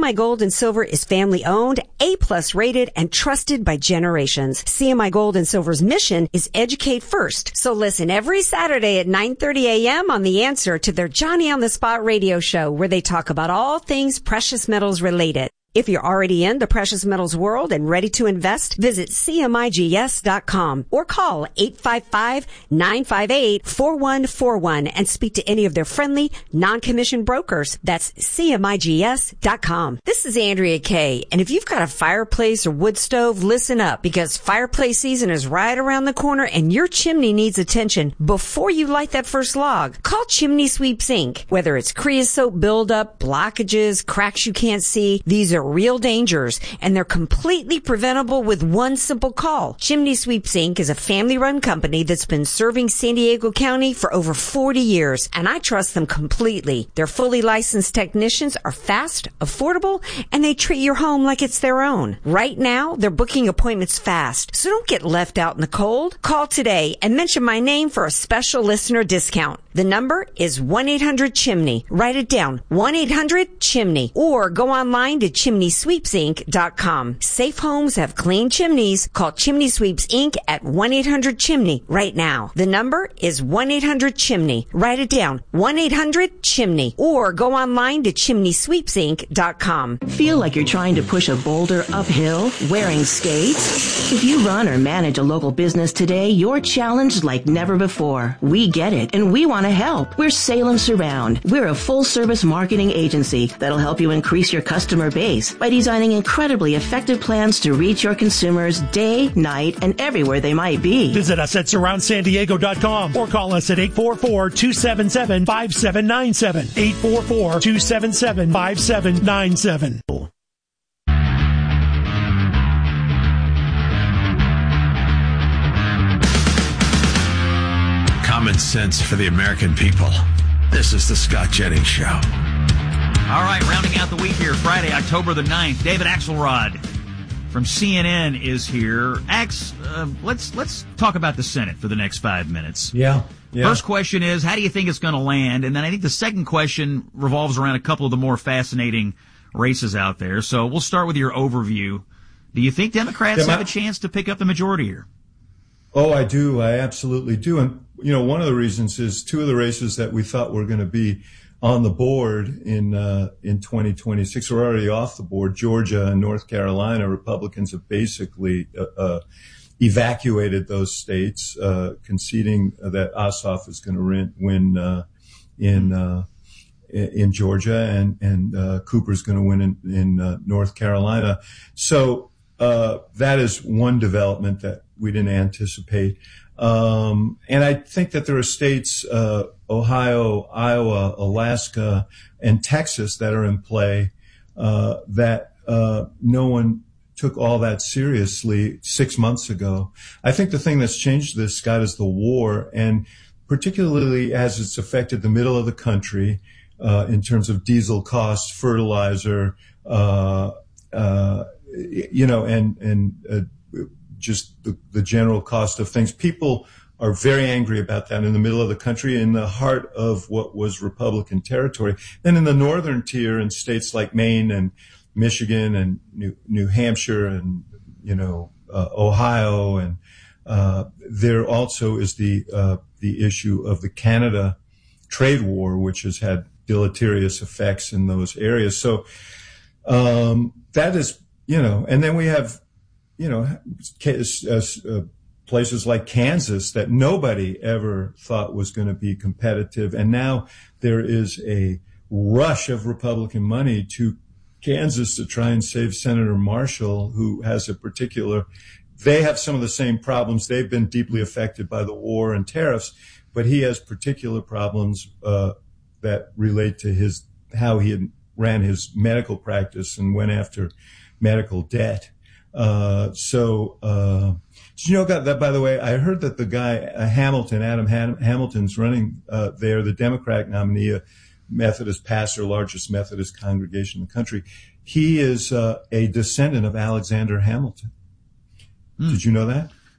CMI Gold and Silver is family owned, A+ rated, and trusted by generations. CMI Gold and Silver's mission is educate first. So listen every Saturday at 9:30 a.m. on The Answer to their Johnny on the Spot radio show, where they talk about all things precious metals related. If you're already in the precious metals world and ready to invest, visit CMIGS.com or call 855-958-4141 and speak to any of their friendly, non-commissioned brokers. That's CMIGS.com. This is Andrea Kay, and if you've got a fireplace or wood stove, listen up, because fireplace season is right around the corner and your chimney needs attention before you light that first log. Call Chimney Sweeps Inc. Whether it's creosote buildup, blockages, cracks you can't see, these are real dangers, and they're completely preventable with one simple call. Chimney Sweeps Inc. is a family-run company that's been serving San Diego County for over 40 years, and I trust them completely. Their fully licensed technicians are fast, affordable, and they treat your home like it's their own. Right now, they're booking appointments fast, so don't get left out in the cold. Call today and mention my name for a special listener discount. The number is 1-800-CHIMNEY. Write it down, 1-800-CHIMNEY, or go online to ChimneySweepsInc.com. Safe homes have clean chimneys. Call Chimney Sweeps Inc. at 1-800-CHIMNEY right now. The number is 1-800-CHIMNEY. Write it down, 1-800-CHIMNEY, or go online to ChimneySweepsInc.com. Feel like you're trying to push a boulder uphill wearing skates? If you run or manage a local business today, you're challenged like never before. We get it, and we want to help. We're Salem Surround. We're a full-service marketing agency that'll help you increase your customer base by designing incredibly effective plans to reach your consumers day, night, and everywhere they might be. Visit us at surroundsandiego.com or call us at 844-277-5797. 844-277-5797. Common sense for the American people. This is the Scott Jennings Show. All right, rounding out the week here, Friday, October the 9th, David Axelrod from CNN is here. Let's talk about the Senate for the next 5 minutes. Yeah. First question is, how do you think it's going to land? And then I think the second question revolves around a couple of the more fascinating races out there. So we'll start with your overview. Do you think Democrats have a chance to pick up the majority here? Oh, I do. I absolutely do. And, one of the reasons is two of the races that we thought were going to be on the board in 2026 are already off the board. Georgia and North Carolina, Republicans have basically evacuated those states, conceding that Ossoff is going to win in Georgia, and Cooper's going to win in North Carolina. So that is one development that we didn't anticipate. And I think that there are states, Ohio, Iowa, Alaska, and Texas that are in play that no one took all that seriously 6 months ago. I think the thing that's changed this, Scott, is the war, and particularly as it's affected the middle of the country in terms of diesel costs, fertilizer, just the general cost of things. People are very angry about that in the middle of the country, in the heart of what was Republican territory. Then in the northern tier, in states like Maine and Michigan and New Hampshire and, Ohio, and there also is the issue of the Canada trade war, which has had deleterious effects in those areas. So that is, and then we have, places like Kansas that nobody ever thought was going to be competitive. And now there is a rush of Republican money to Kansas to try and save Senator Marshall, who has they have some of the same problems. They've been deeply affected by the war and tariffs, but he has particular problems that relate to how he ran his medical practice and went after medical debt. Did you know that, by the way, I heard that the guy, Adam Hamilton's running there, the Democratic nominee, a Methodist pastor, largest Methodist congregation in the country. He is a descendant of Alexander Hamilton. Did you know that?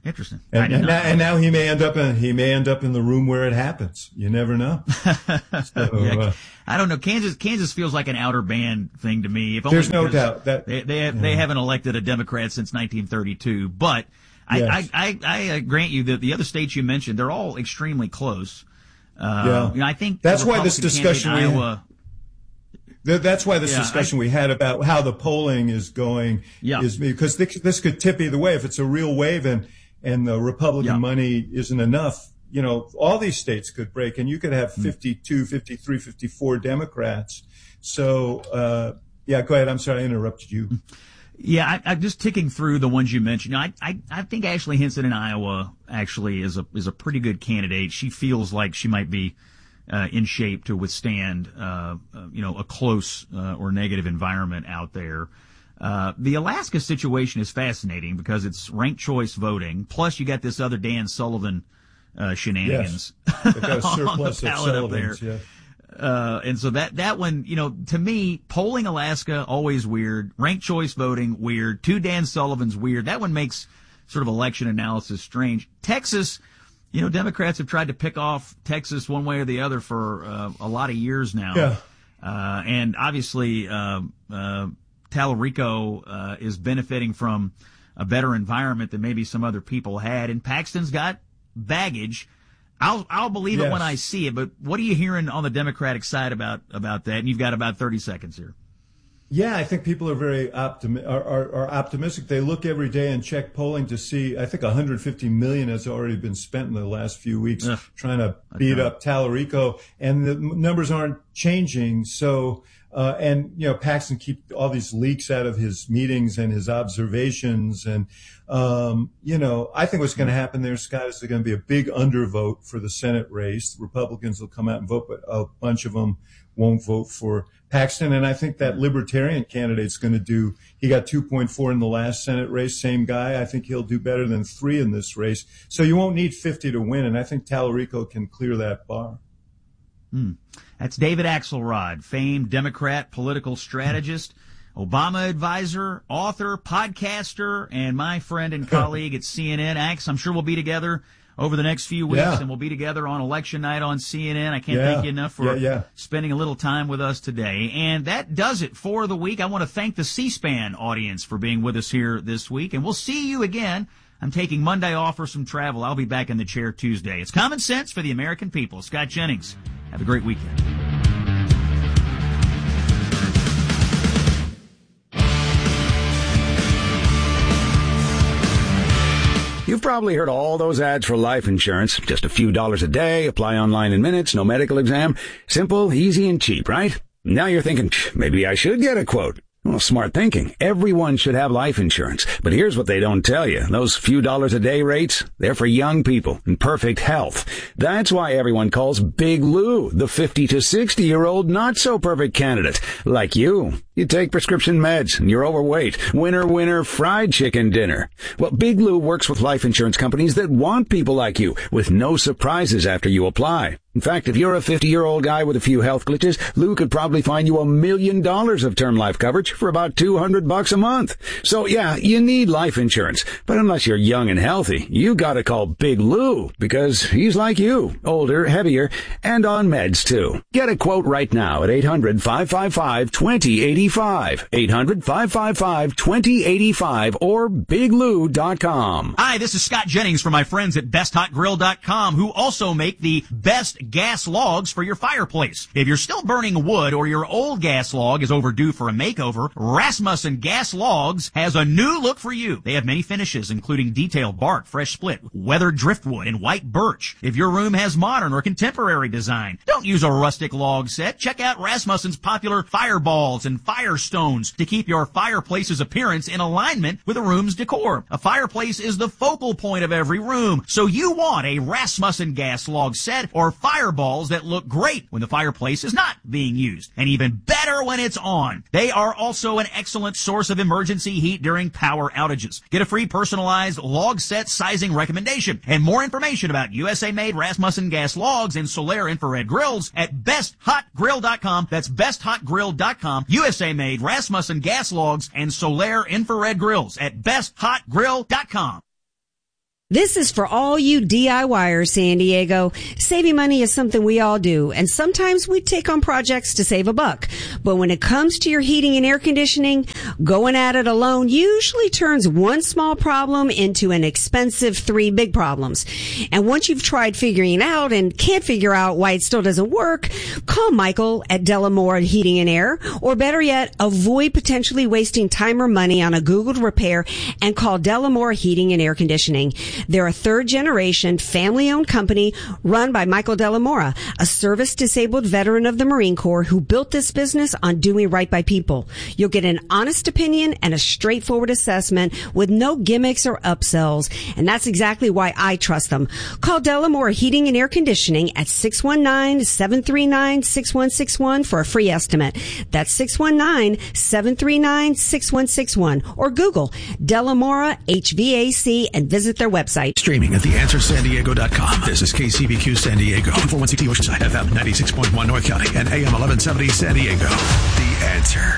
Interesting. And now he may end up in the room where it happens. You never know. So, I don't know. Kansas feels like an outer band thing to me. There's no doubt that they haven't elected a Democrat since 1932. But yes. I grant you that the other states you mentioned, they're all extremely close. I think that's why this discussion Iowa. That's why this discussion we had about how the polling is going is because this could tip either way. If it's a real wave and the Republican money isn't enough, all these states could break and you could have 52, 53, 54 Democrats. So, go ahead. I'm sorry I interrupted you. Yeah, I'm just ticking through the ones you mentioned. I think Ashley Hinson in Iowa actually is a pretty good candidate. She feels like she might be in shape to withstand, a close or negative environment out there. The Alaska situation is fascinating because it's ranked choice voting. Plus, you got this other Dan Sullivan shenanigans They've got a surplus on the ballot up there. Yeah. And so that one, to me, polling Alaska, always weird. Ranked choice voting, weird. Two Dan Sullivans, weird. That one makes sort of election analysis strange. Texas, Democrats have tried to pick off Texas one way or the other for a lot of years now. Yeah. And obviously, Talarico is benefiting from a better environment than maybe some other people had. And Paxton's got baggage. I'll believe it when I see it, but what are you hearing on the Democratic side about that? And you've got about 30 seconds here. Yeah, I think people are very optimistic. They look every day and check polling to see. I think 150 million has already been spent in the last few weeks trying to beat up Talarico, and the numbers aren't changing. So, Paxton keeps all these leaks out of his meetings and his observations, and I think what's going to happen there, Scott, is there's going to be a big undervote for the Senate race. Republicans will come out and vote, but a bunch of them won't vote for Paxton. And I think that Libertarian candidate's going to he got 2.4 in the last Senate race, same guy. I think he'll do better than 3 in this race. So you won't need 50 to win, and I think Talarico can clear that bar. That's David Axelrod, famed Democrat political strategist, Obama advisor, author, podcaster, and my friend and colleague at CNN. Ax, I'm sure we'll be together over the next few weeks, and we'll be together on election night on CNN. I can't thank you enough for spending a little time with us today. And that does it for the week. I want to thank the C-SPAN audience for being with us here this week, and we'll see you again. I'm taking Monday off for some travel. I'll be back in the chair Tuesday. It's Common Sense for the American people. Scott Jennings. Have a great weekend. You've probably heard all those ads for life insurance. Just a few dollars a day, apply online in minutes, no medical exam. Simple, easy, and cheap, right? Now you're thinking, maybe I should get a quote. Well, smart thinking. Everyone should have life insurance. But here's what they don't tell you. Those few dollars a day rates, they're for young people in perfect health. That's why everyone calls Big Lou the 50 to 60-year-old not-so-perfect candidate. Like you. You take prescription meds and you're overweight. Winner, fried chicken dinner. Well, Big Lou works with life insurance companies that want people like you with no surprises after you apply. In fact, if you're a 50-year-old guy with a few health glitches, Lou could probably find you $1 million of term life coverage for about $200 a month. So yeah, you need life insurance. But unless you're young and healthy, you gotta call Big Lou because he's like you, older, heavier, and on meds too. Get a quote right now at 800-555-2085. 800-555-2085 or biglou.com. Hi, this is Scott Jennings from my friends at BestHotGrill.com, who also make the best gas logs for your fireplace. If you're still burning wood or your old gas log is overdue for a makeover, Rasmussen Gas Logs has a new look for you. They have many finishes, including detailed bark, fresh split, weathered driftwood, and white birch. If your room has modern or contemporary design, don't use a rustic log set. Check out Rasmussen's popular fireballs and firestones to keep your fireplace's appearance in alignment with a room's decor. A fireplace is the focal point of every room, so you want a Rasmussen Gas Log set or fireballs that look great when the fireplace is not being used, and even better when it's on. They are also an excellent source of emergency heat during power outages. Get a free personalized log set sizing recommendation and more information about USA-made Rasmussen Gas Logs and Solaire infrared grills at BestHotGrill.com. That's BestHotGrill.com. USA-made Rasmussen Gas Logs and Solaire infrared grills at BestHotGrill.com. This is for all you DIYers, San Diego. Saving money is something we all do, and sometimes we take on projects to save a buck. But when it comes to your heating and air conditioning, going at it alone usually turns one small problem into an expensive 3 big problems. And once you've tried figuring it out and can't figure out why it still doesn't work, call Michael at Delamore Heating and Air, or better yet, avoid potentially wasting time or money on a Googled repair and call Delamore Heating and Air Conditioning. They're a third-generation, family-owned company run by Michael Delamora, a service-disabled veteran of the Marine Corps who built this business on doing right by people. You'll get an honest opinion and a straightforward assessment with no gimmicks or upsells, and that's exactly why I trust them. Call Delamore Heating and Air Conditioning at 619-739-6161 for a free estimate. That's 619-739-6161, or Google Delamora HVAC and visit their website. Streaming at theanswersandiego.com. This is KCBQ San Diego, 401CT Oceanside, FM 96.1 North County, and AM 1170 San Diego. The Answer.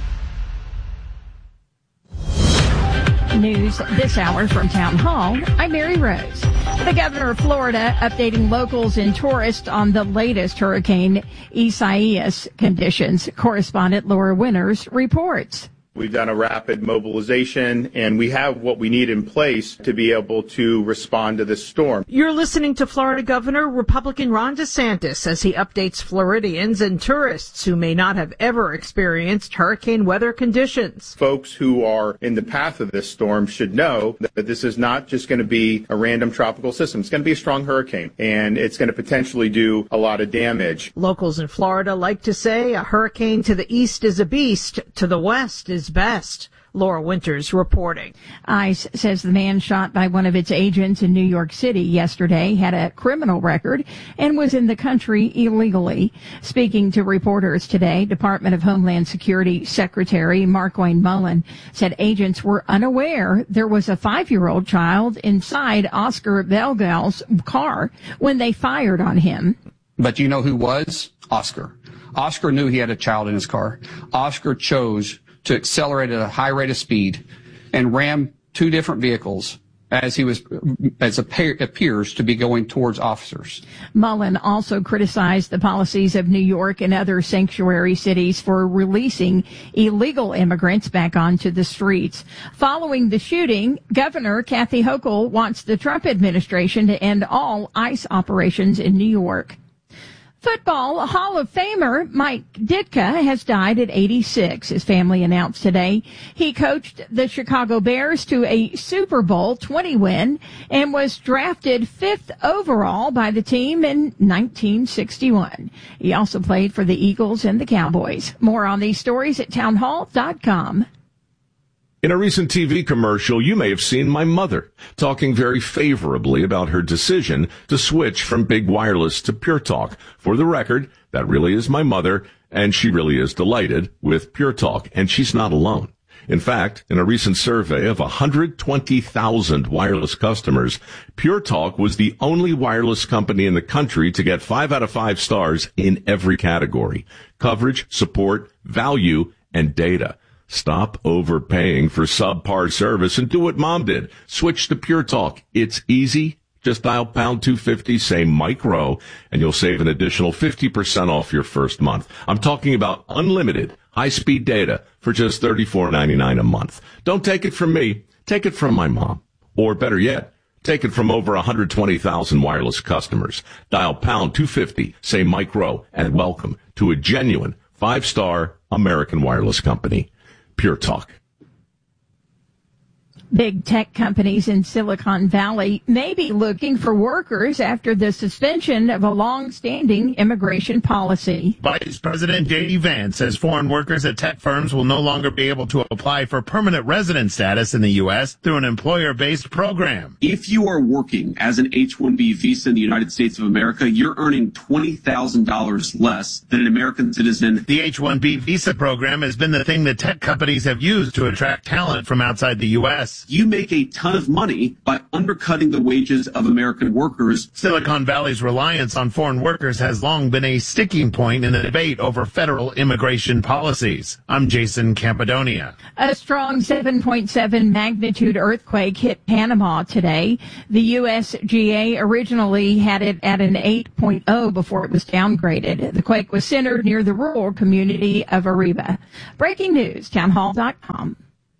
News this hour from Town Hall. I'm Mary Rose. The governor of Florida updating locals and tourists on the latest Hurricane Isaias conditions. Correspondent Laura Winters reports. We've done a rapid mobilization, and we have what we need in place to be able to respond to this storm. You're listening to Florida Governor Republican Ron DeSantis as he updates Floridians and tourists who may not have ever experienced hurricane weather conditions. Folks who are in the path of this storm should know that this is not just going to be a random tropical system. It's going to be a strong hurricane, and it's going to potentially do a lot of damage. Locals in Florida like to say a hurricane to the east is a beast, to the west is best. Laura Winters reporting. ICE says the man shot by one of its agents in New York City yesterday had a criminal record and was in the country illegally. Speaking to reporters today, Department of Homeland Security Secretary Markwayne Mullin said agents were unaware there was a 5-year-old child inside Oscar Belgal's car when they fired on him. But you know who was? Oscar. Oscar knew he had a child in his car. Oscar chose to accelerate at a high rate of speed and ram 2 different vehicles as appears to be going towards officers. Mullin also criticized the policies of New York and other sanctuary cities for releasing illegal immigrants back onto the streets. Following the shooting, Governor Kathy Hochul wants the Trump administration to end all ICE operations in New York. Football Hall of Famer Mike Ditka has died at 86, his family announced today. He coached the Chicago Bears to a Super Bowl 20 win and was drafted 5th overall by the team in 1961. He also played for the Eagles and the Cowboys. More on these stories at townhall.com. In a recent TV commercial, you may have seen my mother talking very favorably about her decision to switch from Big Wireless to Pure Talk. For the record, that really is my mother, and she really is delighted with Pure Talk, and she's not alone. In fact, in a recent survey of 120,000 wireless customers, Pure Talk was the only wireless company in the country to get 5 out of 5 stars in every category: coverage, support, value, and data. Stop overpaying for subpar service and do what Mom did. Switch to Pure Talk. It's easy. Just dial pound 250, say Mike Rowe, and you'll save an additional 50% off your first month. I'm talking about unlimited high-speed data for just $34.99 a month. Don't take it from me. Take it from my mom. Or better yet, take it from over 120,000 wireless customers. Dial pound 250, say Mike Rowe, and welcome to a genuine 5-star American wireless company. Pure Talk. Big tech companies in Silicon Valley may be looking for workers after the suspension of a long-standing immigration policy. Vice President J.D. Vance says foreign workers at tech firms will no longer be able to apply for permanent resident status in the U.S. through an employer-based program. If you are working as an H-1B visa in the United States of America, you're earning $20,000 less than an American citizen. The H-1B visa program has been the thing that tech companies have used to attract talent from outside the U.S. this. You make a ton of money by undercutting the wages of American workers. Silicon Valley's reliance on foreign workers has long been a sticking point in the debate over federal immigration policies. I'm Jason Campidonia. A strong 7.7 magnitude earthquake hit Panama today. The USGA originally had it at an 8.0 before it was downgraded. The quake was centered near the rural community of Arriba. Breaking news, townhall.com.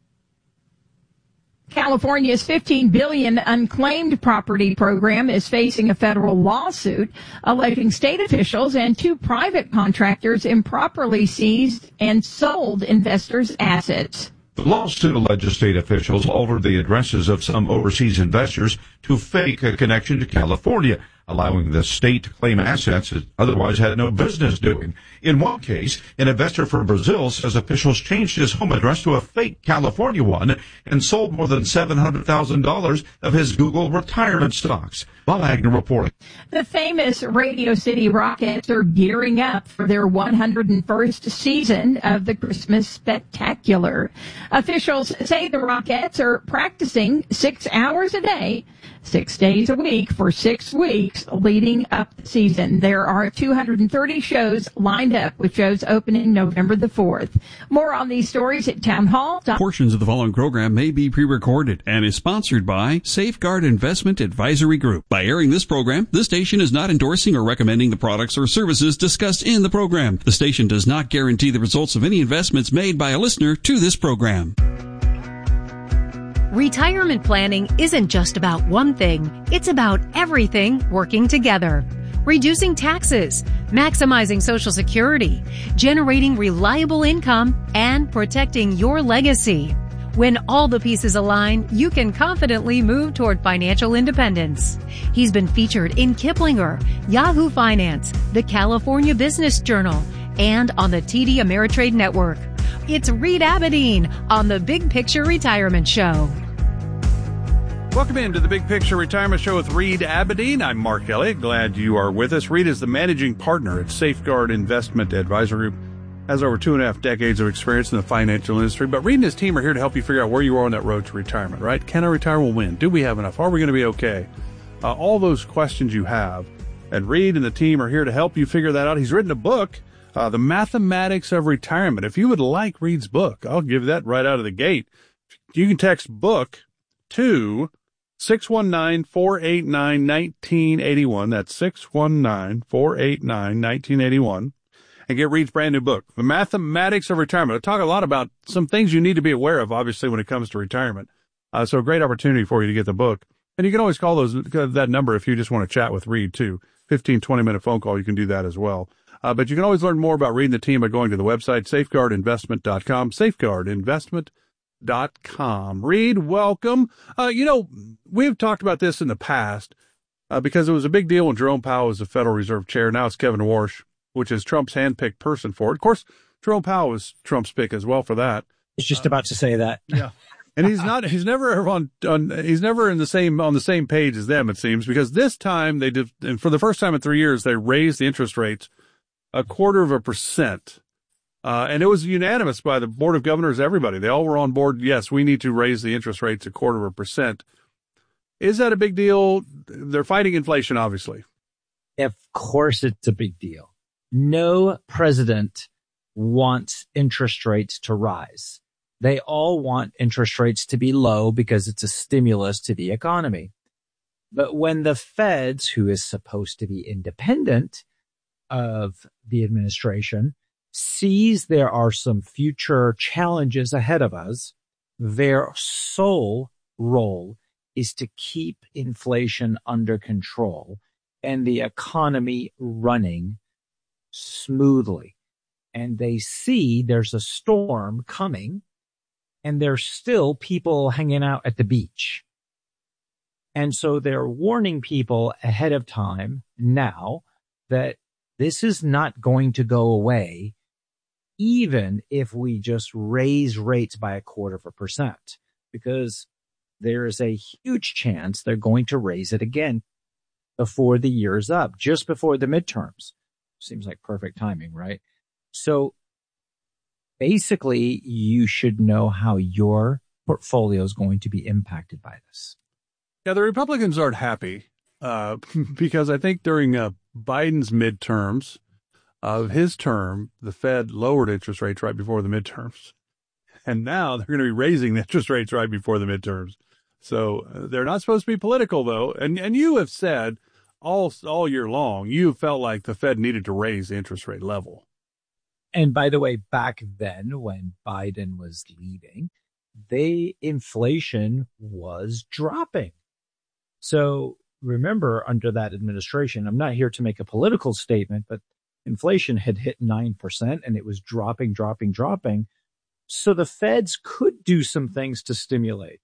California's $15 billion unclaimed property program is facing a federal lawsuit alleging state officials and 2 private contractors improperly seized and sold investors' assets. The lawsuit alleges state officials altered the addresses of some overseas investors to fake a connection to California, allowing the state to claim assets it otherwise had no business doing. In one case, an investor from Brazil says officials changed his home address to a fake California one and sold more than $700,000 of his Google retirement stocks. Bob Agnew reporting. The famous Radio City Rockettes are gearing up for their 101st season of the Christmas Spectacular. Officials say the Rockettes are practicing 6 hours a day, 6 days a week for 6 weeks leading up the season. There are 230 shows lined up, with shows opening November the 4th. More on these stories at townhall.com. Portions of the following program may be pre-recorded and is sponsored by Safeguard Investment Advisory Group. By airing this program, this station is not endorsing or recommending the products or services discussed in the program. The station does not guarantee the results of any investments made by a listener to this program. Retirement planning isn't just about one thing. It's about everything working together. Reducing taxes, maximizing Social Security, generating reliable income, and protecting your legacy. When all the pieces align, you can confidently move toward financial independence. He's been featured in Kiplinger, Yahoo Finance, the California Business Journal, and on the TD Ameritrade Network. It's Reed Abedin on the Big Picture Retirement Show. Welcome into the Big Picture Retirement Show with Reed Abedin. I'm Mark Elliott. Glad you are with us. Reed is the managing partner at Safeguard Investment Advisory Group. Has over 2.5 decades of experience in the financial industry. But Reed and his team are here to help you figure out where you are on that road to retirement, right? Can I retire? We'll win. Do we have enough? Are we going to be okay? All those questions you have. And Reed and the team are here to help you figure that out. He's written a book, The Mathematics of Retirement. If you would like Reed's book, I'll give that right out of the gate. You can text book to 619-489-1981. That's 619-489-1981. And get Reed's brand new book, The Mathematics of Retirement. I'll talk a lot about some things you need to be aware of, obviously, when it comes to retirement. So a great opportunity for you to get the book. And you can always call that number if you just want to chat with Reed, too. 15, 20-minute phone call, you can do that as well. But you can always learn more about Reed and the team by going to the website, safeguardinvestment.com, safeguardinvestment.com. Reed, welcome. We've talked about this in the past because it was a big deal when Jerome Powell was the Federal Reserve Chair. Now it's Kevin Warsh, which is Trump's handpicked person for it. Of course, Jerome Powell was Trump's pick as well for that. I was just about to say that. Yeah. And he's never on the same page as them, it seems, because this time and for the first time in 3 years, they raised the interest rates 0.25%. And it was unanimous by the Board of Governors, everybody. They all were on board. Yes, we need to raise the interest rates 0.25%. Is that a big deal? They're fighting inflation, obviously. Of course it's a big deal. No president wants interest rates to rise. They all want interest rates to be low because it's a stimulus to the economy. But when the Feds, who is supposed to be independent of the administration, sees there are some future challenges ahead of us, their sole role is to keep inflation under control and the economy running smoothly. And they see there's a storm coming and there's still people hanging out at the beach. And so they're warning people ahead of time now that this is not going to go away, even if we just raise rates by 0.25%, because there is a huge chance they're going to raise it again before the year's up, just before the midterms. Seems like perfect timing, right? So basically, you should know how your portfolio is going to be impacted by this. Yeah, the Republicans aren't happy because I think during Biden's midterms of his term, the Fed lowered interest rates right before the midterms. And now they're going to be raising the interest rates right before the midterms. So they're not supposed to be political, though. And you have said all year long, you felt like the Fed needed to raise the interest rate level. And by the way, back then when Biden was leading, inflation was dropping. So remember, under that administration, I'm not here to make a political statement, but inflation had hit 9% and it was dropping. So the feds could do some things to stimulate.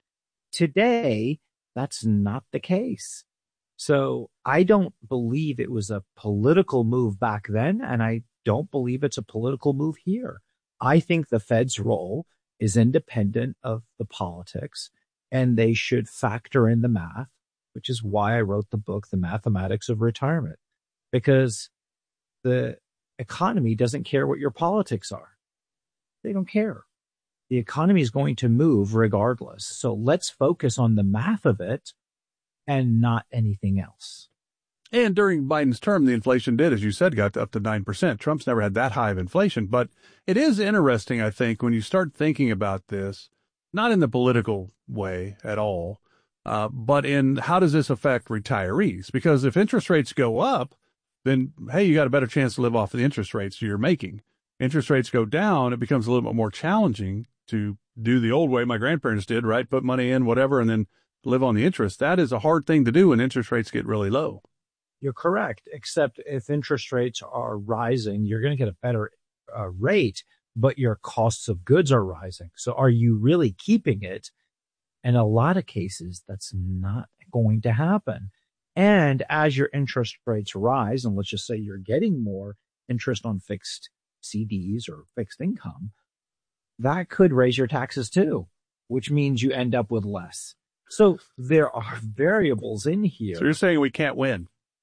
Today, that's not the case. So I don't believe it was a political move back then, and I don't believe it's a political move here. I think the Fed's role is independent of the politics, and they should factor in the math, which is why I wrote the book, The Mathematics of Retirement, because the economy doesn't care what your politics are. They don't care. The economy is going to move regardless. So let's focus on the math of it and not anything else. And during Biden's term, the inflation did, as you said, got up to 9%. Trump's never had that high of inflation. But it is interesting, I think, when you start thinking about this, not in the political way at all, but in how does this affect retirees? Because if interest rates go up, then, hey, you got a better chance to live off of the interest rates you're making. Interest rates go down, it becomes a little bit more challenging to do the old way my grandparents did, right? Put money in, whatever, and then live on the interest. That is a hard thing to do when interest rates get really low. You're correct, except if interest rates are rising, you're going to get a better rate, but your costs of goods are rising. So are you really keeping it? In a lot of cases, that's not going to happen. And as your interest rates rise, and let's just say you're getting more interest on fixed CDs or fixed income, that could raise your taxes too, which means you end up with less. So there are variables in here. So you're saying we can't win?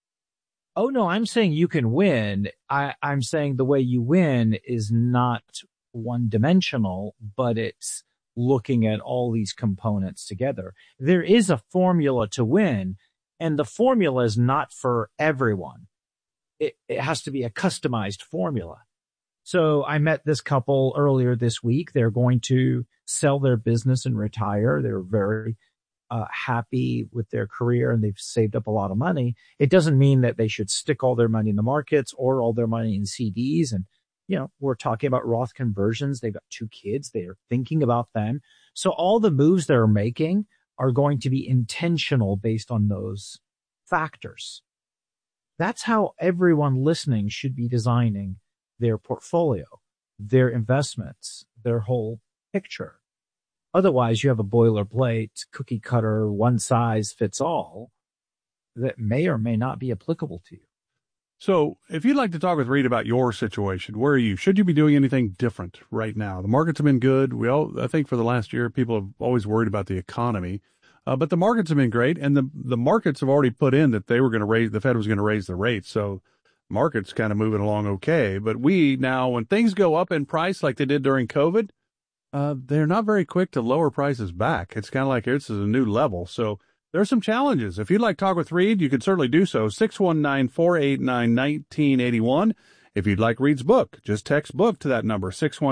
Oh, no, I'm saying you can win. I'm saying the way you win is not one dimensional, but it's looking at all these components together. There is a formula to win, and the formula is not for everyone. It has to be a customized formula. So I met this couple earlier this week. They're going to sell their business and retire. They're very happy with their career, and they've saved up a lot of money. It doesn't mean that they should stick all their money in the markets or all their money in CDs. And, you know, we're talking about Roth conversions. They've got 2 kids. They are thinking about them. So all the moves they're making are going to be intentional based on those factors. That's how everyone listening should be designing their portfolio, their investments, their whole picture. Otherwise, you have a boilerplate, cookie cutter, one size fits all that may or may not be applicable to you. So if you'd like to talk with Reed about your situation, where are you? Should you be doing anything different right now? The markets have been good. I think for the last year, people have always worried about the economy. But the markets have been great, and the markets have already put in that the Fed was going to raise the rates. So markets kind of moving along okay. But we now, when things go up in price like they did during COVID, they're not very quick to lower prices back. It's kind of like this is a new level. So there are some challenges. If you'd like to talk with Reed, you can certainly do so. 619-489-1981. If you'd like Reed's book, just text book to that number,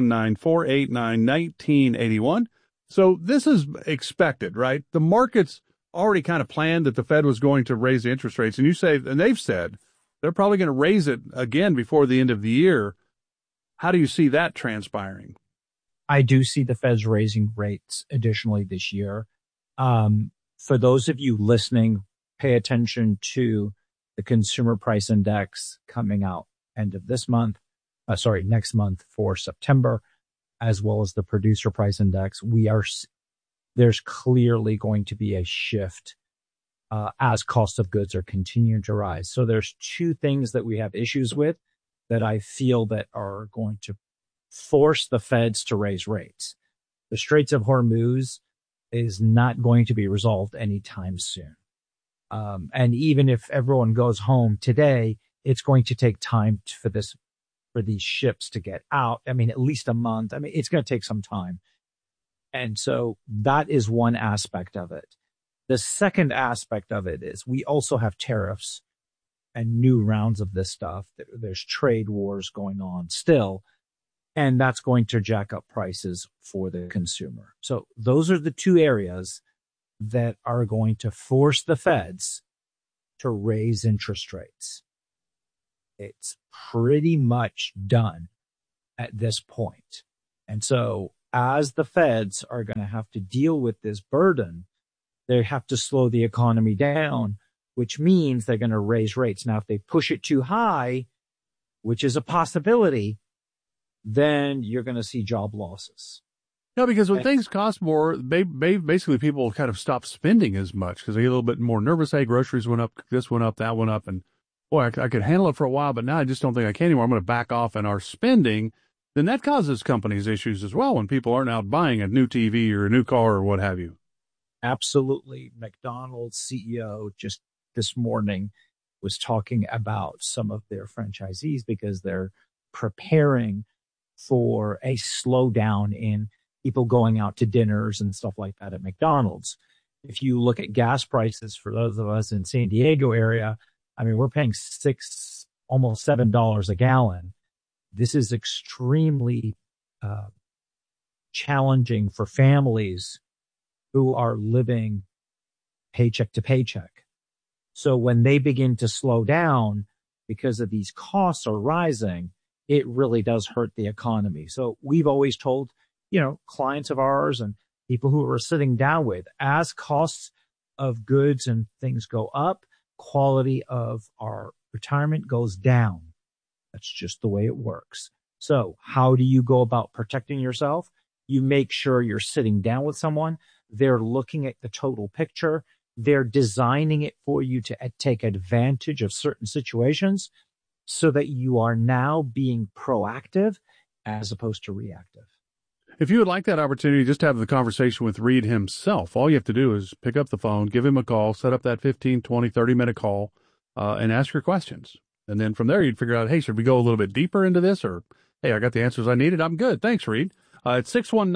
619-489-1981. So this is expected, right? The markets already kind of planned that the Fed was going to raise the interest rates. And they've said they're probably going to raise it again before the end of the year. How do you see that transpiring? I do see the Fed's raising rates additionally this year. For those of you listening, pay attention to the Consumer Price Index coming out end of next month for September, as well as the Producer Price Index. There's clearly going to be a shift as cost of goods are continuing to rise. So there's 2 things that we have issues with that I feel that are going to force the Feds to raise rates. The Straits of Hormuz is not going to be resolved anytime soon. And even if everyone goes home today, it's going to take time for these ships to get out. I mean, at least a month. I mean, it's going to take some time. And so that is one aspect of it. The second aspect of it is we also have tariffs and new rounds of this stuff. There's trade wars going on still, and that's going to jack up prices for the consumer. So those are the two areas that are going to force the feds to raise interest rates. It's pretty much done at this point. And so as the feds are going to have to deal with this burden, they have to slow the economy down, which means they're going to raise rates. Now, if they push it too high, which is a possibility, then you're going to see job losses. No, because when things cost more, basically people kind of stop spending as much because they get a little bit more nervous. Hey, groceries went up, this went up, that went up, and boy, I could handle it for a while, but now I just don't think I can anymore. I'm going to back off in our spending. Then that causes companies issues as well when people aren't out buying a new TV or a new car or what have you. Absolutely. McDonald's CEO just this morning was talking about some of their franchisees because they're preparing for a slowdown in people going out to dinners and stuff like that at McDonald's. If you look at gas prices for those of us in San Diego area, I mean, we're paying almost $7 a gallon. This is extremely challenging for families who are living paycheck to paycheck. So when they begin to slow down because of these costs are rising, it really does hurt the economy. So we've always told, clients of ours and people who we're sitting down with, as costs of goods and things go up, quality of our retirement goes down. That's just the way it works. So how do you go about protecting yourself? You make sure you're sitting down with someone. They're looking at the total picture. They're designing it for you to take advantage of certain situations so that you are now being proactive as opposed to reactive. If you would like that opportunity just to have the conversation with Reed himself, all you have to do is pick up the phone, give him a call, set up that 15, 20, 30-minute call, and ask your questions. And then from there, you'd figure out, hey, should we go a little bit deeper into this? Or, hey, I got the answers I needed. I'm good. Thanks, Reed. It's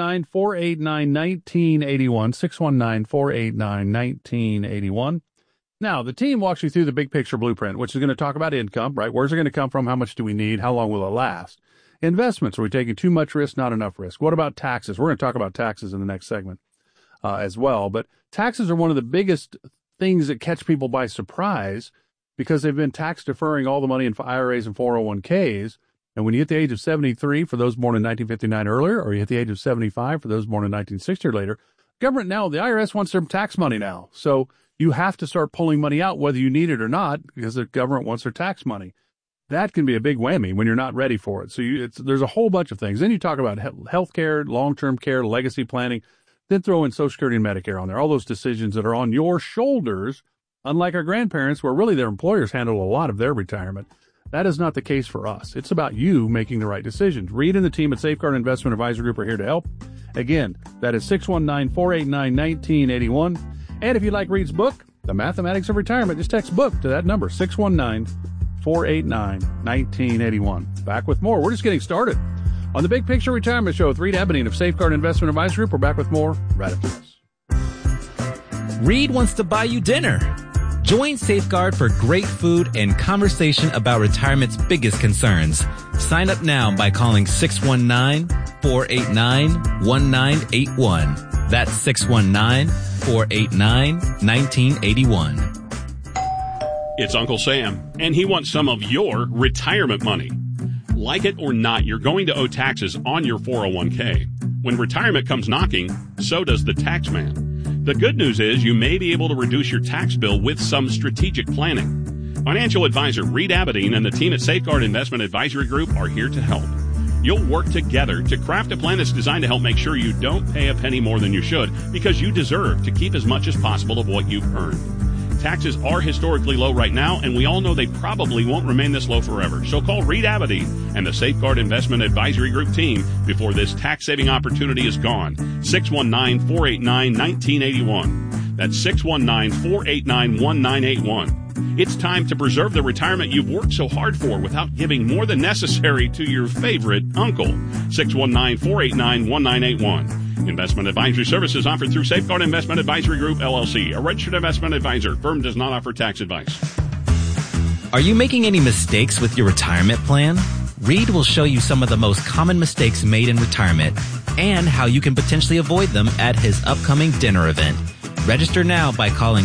619-489-1981, 619-489-1981. Now, the team walks you through the big picture blueprint, which is going to talk about income, right? Where's it going to come from? How much do we need? How long will it last? Investments. Are we taking too much risk, not enough risk? What about taxes? We're going to talk about taxes in the next segment as well. But taxes are one of the biggest things that catch people by surprise because they've been tax deferring all the money in IRAs and 401ks. And when you hit the age of 73 for those born in 1959 or earlier, or you hit the age of 75 for those born in 1960 or later, government now, the IRS wants their tax money now. So you have to start pulling money out whether you need it or not because the government wants their tax money. That can be a big whammy when you're not ready for it. So there's a whole bunch of things. Then you talk about health care, long-term care, legacy planning, then throw in Social Security and Medicare on there, all those decisions that are on your shoulders, unlike our grandparents where really their employers handle a lot of their retirement. That is not the case for us. It's about you making the right decisions. Reed and the team at Safeguard Investment Advisory Group are here to help. Again, that is 619-489-1981. And if you like Reed's book, The Mathematics of Retirement, just text book to that number, 619-489-1981. Back with more. We're just getting started on the Big Picture Retirement Show with Reed Abedin of Safeguard Investment Advisory Group. We're back with more right after this. Reed wants to buy you dinner. Join Safeguard for great food and conversation about retirement's biggest concerns. Sign up now by calling 619-489-1981. That's 619-489-1981. It's Uncle Sam, and he wants some of your retirement money. Like it or not, you're going to owe taxes on your 401k. When retirement comes knocking, so does the tax man. The good news is you may be able to reduce your tax bill with some strategic planning. Financial advisor Reed Abedin and the team at Safeguard Investment Advisory Group are here to help. You'll work together to craft a plan that's designed to help make sure you don't pay a penny more than you should because you deserve to keep as much as possible of what you've earned. Taxes are historically low right now, and we all know they probably won't remain this low forever. So call Reed Abedin and the Safeguard Investment Advisory Group team before this tax-saving opportunity is gone. 619-489-1981. That's 619-489-1981. It's time to preserve the retirement you've worked so hard for without giving more than necessary to your favorite uncle. 619-489-1981. Investment advisory services offered through Safeguard Investment Advisory Group, LLC, a registered investment advisor. Firm does not offer tax advice. Are you making any mistakes with your retirement plan? Reed will show you some of the most common mistakes made in retirement and how you can potentially avoid them at his upcoming dinner event. Register now by calling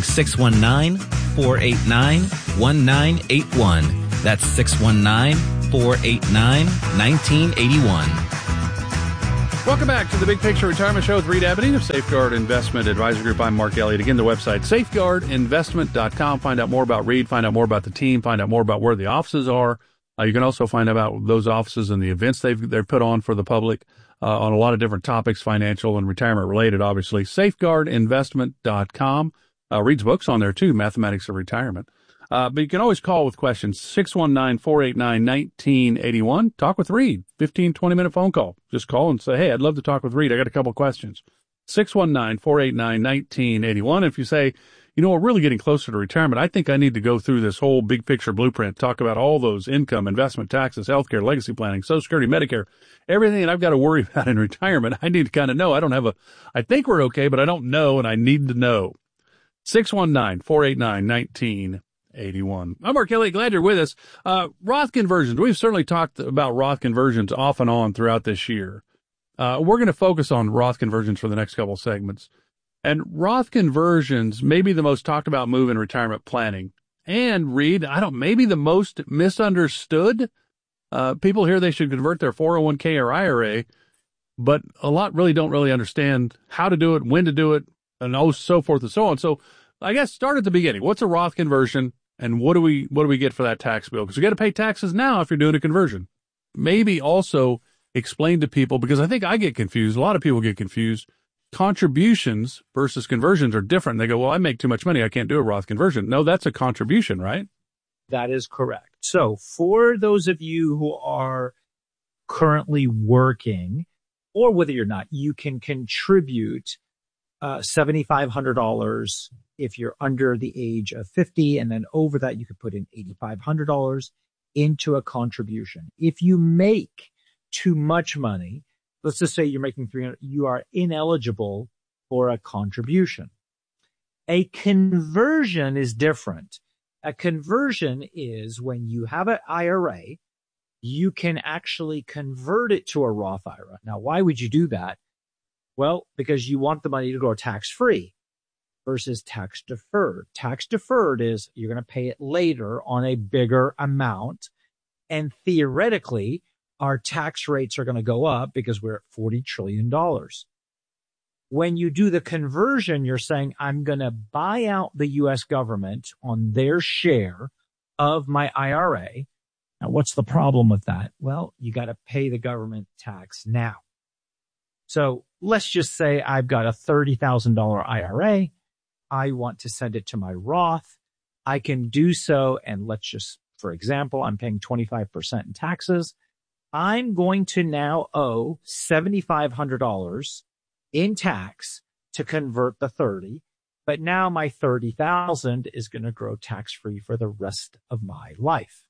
619-489-1981. That's 619-489-1981. Welcome back to the Big Picture Retirement Show with Reed Aberdeen of Safeguard Investment Advisory Group. I'm Mark Elliott. Again, the website, safeguardinvestment.com. Find out more about Reed, find out more about the team, find out more about where the offices are. You can also find out about those offices and the events they've put on for the public on a lot of different topics, financial and retirement related, obviously. Safeguardinvestment.com. Reed's books on there, too, Mathematics of Retirement. But you can always call with questions, 619-489-1981. Talk with Reed, 15, 20-minute phone call. Just call and say, hey, I'd love to talk with Reed. I got a couple questions. 619-489-1981. If you say, we're really getting closer to retirement, I think I need to go through this whole big picture blueprint, talk about all those income, investment, taxes, healthcare, legacy planning, Social Security, Medicare, everything that I've got to worry about in retirement. I need to kind of know. I think we're okay, but I don't know, and I need to know. 619-489-1981. I'm Mark Kelly. Glad you're with us. Roth conversions. We've certainly talked about Roth conversions off and on throughout this year. We're going to focus on Roth conversions for the next couple of segments. And Roth conversions may be the most talked about move in retirement planning. And Reed, maybe the most misunderstood. People hear they should convert their 401k or IRA, but a lot don't really understand how to do it, when to do it, and so forth and so on. So I guess start at the beginning. What's a Roth conversion, and what do we get for that tax bill? Because you got to pay taxes now if you're doing a conversion. Maybe also explain to people, because I think I get confused. A lot of people get confused. Contributions versus conversions are different. They go, well, I make too much money, I can't do a Roth conversion. No, that's a contribution, right? That is correct. So for those of you who are currently working, or whether you're not, you can contribute $7,500 if you're under the age of 50, and then over that you could put in $8,500 into a contribution. If you make too much money, let's just say you're making $300, you are ineligible for a contribution. A conversion is different. A conversion is when you have an IRA, you can actually convert it to a Roth IRA. Now, why would you do that? Well, because you want the money to go tax-free versus tax-deferred. Tax-deferred is you're going to pay it later on a bigger amount, and theoretically, our tax rates are going to go up because we're at $40 trillion. When you do the conversion, you're saying, I'm going to buy out the U.S. government on their share of my IRA. Now, what's the problem with that? Well, you got to pay the government tax now. So let's just say I've got a $30,000 IRA. I want to send it to my Roth. I can do so. And let's just, for example, I'm paying 25% in taxes. I'm going to now owe $7,500 in tax to convert the 30, but now my 30,000 is going to grow tax-free for the rest of my life.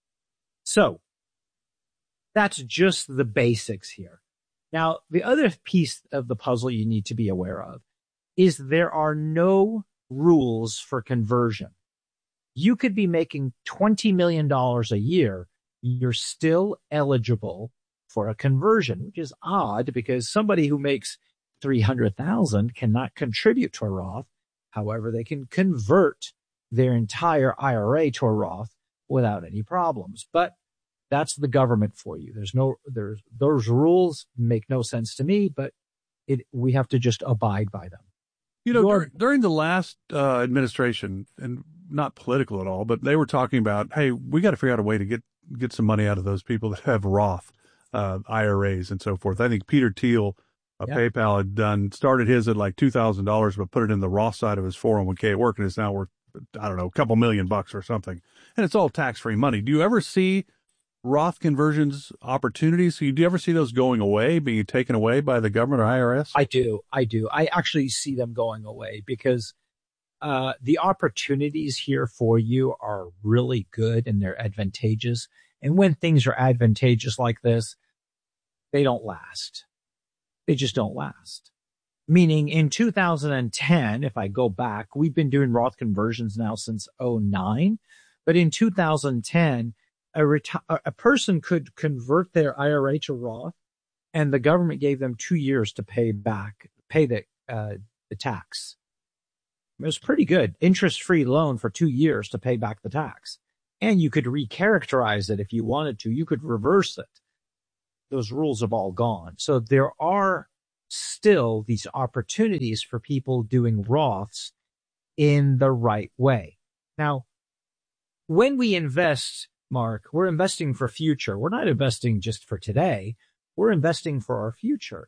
So that's just the basics here. Now, the other piece of the puzzle you need to be aware of is there are no rules for conversion. You could be making $20 million a year. You're still eligible for a conversion, which is odd because somebody who makes $300,000 cannot contribute to a Roth. However, they can convert their entire IRA to a Roth without any problems. But that's the government for you. Those rules make no sense to me, but we have to just abide by them. During the last administration, and not political at all, but they were talking about, hey, we got to figure out a way to get some money out of those people that have Roth IRAs and so forth. I think Peter Thiel, PayPal, had started his at like $2,000, but put it in the Roth side of his 401k at work, and it's now worth, I don't know, a couple $1,000,000 or something. And it's all tax-free money. Do you ever see Roth conversions opportunities? Do you ever see those going away, being taken away by the government or IRS? I do. I actually see them going away because the opportunities here for you are really good and they're advantageous. And when things are advantageous like this, they don't last. They just don't last. Meaning in 2010, if I go back, we've been doing Roth conversions now since 2009, but in 2010, a person could convert their IRA to Roth, and the government gave them 2 years to pay the tax. It was pretty good. Interest-free loan for 2 years to pay back the tax. And you could recharacterize it if you wanted to. You could reverse it. Those rules have all gone. So there are still these opportunities for people doing Roths in the right way. Now, when we invest, Mark, we're investing for future. We're not investing just for today. We're investing for our future.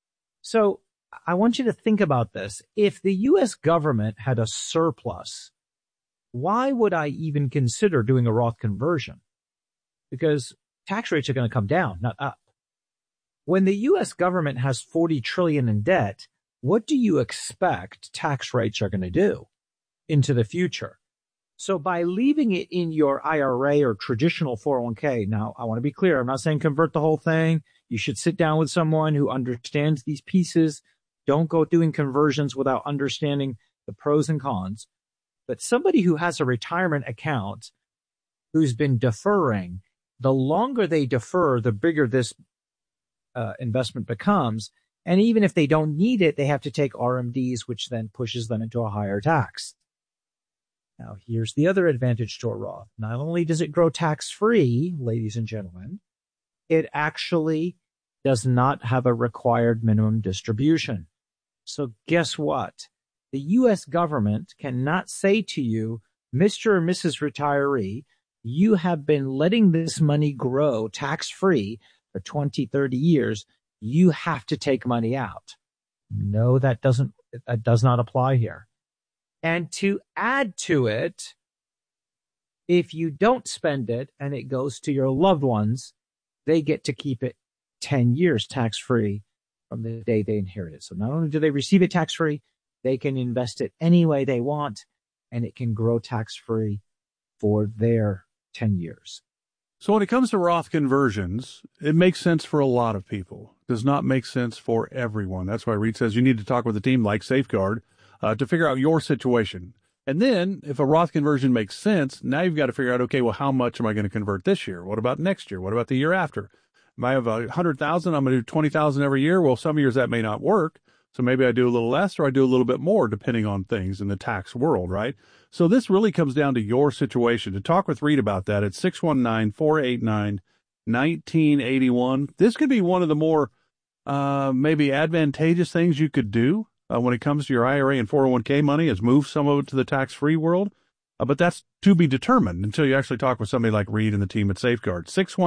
So I want you to think about this. If the U.S. government had a surplus, why would I even consider doing a Roth conversion? Because tax rates are going to come down, not up. When the U.S. government has $40 trillion in debt, what do you expect tax rates are going to do into the future? So by leaving it in your IRA or traditional 401k, now I want to be clear, I'm not saying convert the whole thing. You should sit down with someone who understands these pieces. Don't go doing conversions without understanding the pros and cons. But somebody who has a retirement account who's been deferring, the longer they defer, the bigger this investment becomes. And even if they don't need it, they have to take RMDs, which then pushes them into a higher tax. Now, here's the other advantage to a Roth. Not only does it grow tax-free, ladies and gentlemen, it actually does not have a required minimum distribution. So guess what? The U.S. government cannot say to you, Mr. or Mrs. Retiree, you have been letting this money grow tax-free for 20, 30 years. You have to take money out. No, that does not apply here. And to add to it, if you don't spend it and it goes to your loved ones, they get to keep it 10 years tax-free from the day they inherit it. So not only do they receive it tax-free, they can invest it any way they want, and it can grow tax-free for their 10 years. So when it comes to Roth conversions, it makes sense for a lot of people. It does not make sense for everyone. That's why Reed says you need to talk with a team like Safeguard to figure out your situation. And then if a Roth conversion makes sense, now you've got to figure out, okay, well, how much am I going to convert this year? What about next year? What about the year after? I have 100,000. I'm going to do 20,000 every year. Well, some years that may not work. So maybe I do a little less or I do a little bit more depending on things in the tax world, right? So this really comes down to your situation. To talk with Reed about that, it's 619-489-1981. This could be one of the more maybe advantageous things you could do when it comes to your IRA and 401k money, is move some of it to the tax-free world. But that's to be determined until you actually talk with somebody like Reed and the team at Safeguard.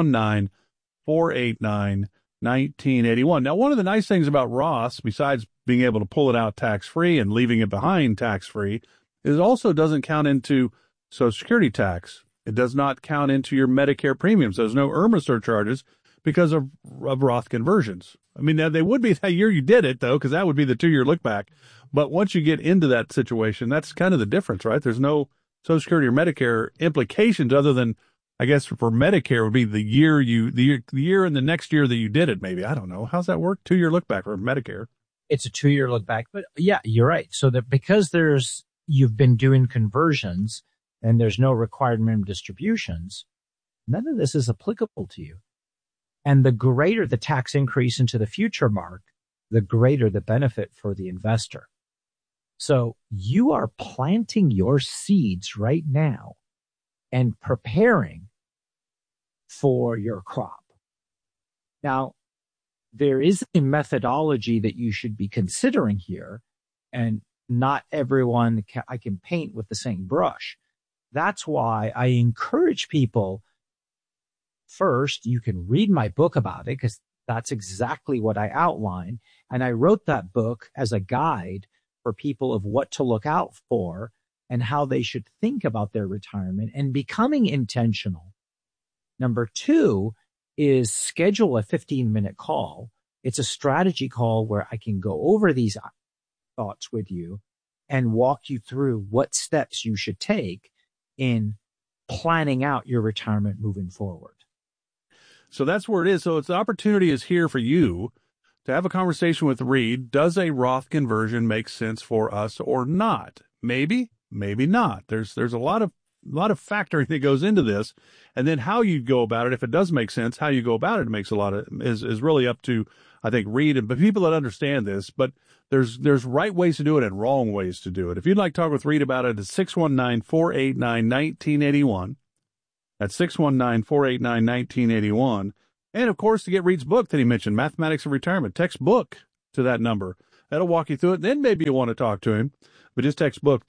619-489-1981. Now, one of the nice things about Roths, besides being able to pull it out tax-free and leaving it behind tax-free, is it also doesn't count into Social Security tax. It does not count into your Medicare premiums. There's no IRMA surcharges because of Roth conversions. I mean, now they would be that year you did it, though, because that would be the 2-year look back. But once you get into that situation, that's kind of the difference, right? There's no Social Security or Medicare implications other than, I guess, for Medicare would be the year and the next year that you did it, maybe. I don't know. How's that work? 2-year look back for Medicare. It's a 2-year look back. But yeah, you're right. So that because you've been doing conversions and there's no required minimum distributions, none of this is applicable to you. And the greater the tax increase into the future, Mark, the greater the benefit for the investor. So you are planting your seeds right now and preparing for your crop. Now, there is a methodology that you should be considering here, and not everyone I can paint with the same brush. That's why I encourage people, first, you can read my book about it, because that's exactly what I outline. And I wrote that book as a guide for people of what to look out for and how they should think about their retirement and becoming intentional. Number 2 is schedule a 15-minute call. It's a strategy call where I can go over these thoughts with you and walk you through what steps you should take in planning out your retirement moving forward. So that's where it is. So the opportunity is here for you to have a conversation with Reed. Does a Roth conversion make sense for us or not? Maybe, maybe not. There's a lot of factoring that goes into this, and then how you go about it. If it does make sense, how you go about it makes is really up to, I think, Reed and people that understand this. But there's right ways to do it and wrong ways to do it. If you'd like to talk with Reed about it, it's 619-489-1981. That's 619-489-1981. And, of course, to get Reed's book that he mentioned, Mathematics of Retirement, text book to that number. That'll walk you through it. Then maybe you want to talk to him. But just text book to